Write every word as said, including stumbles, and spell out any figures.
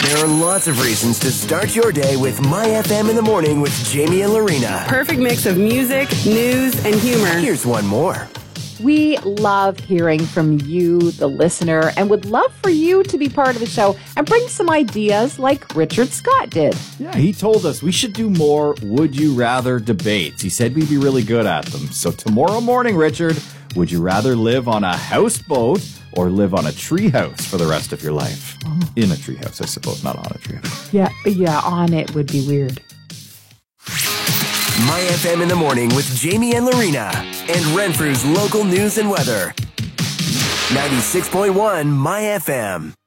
There are lots of reasons to start your day with My F M in the morning with Jamie and Lorena. Perfect mix of music, news, and humor. Here's one more. We love hearing from you, the listener, and would love for you to be part of the show and bring some ideas like Richard Scott did. Yeah, he told us we should do more Would You Rather debates. He said we'd be really good at them. So tomorrow morning, Richard, would you rather live on a houseboat or live on a treehouse for the rest of your life? Oh. In a treehouse, I suppose, not on a treehouse. Yeah, yeah, on it would be weird. My F M in the morning with Jamie and Lorena and Renfrew's local news and weather. ninety-six point one My F M.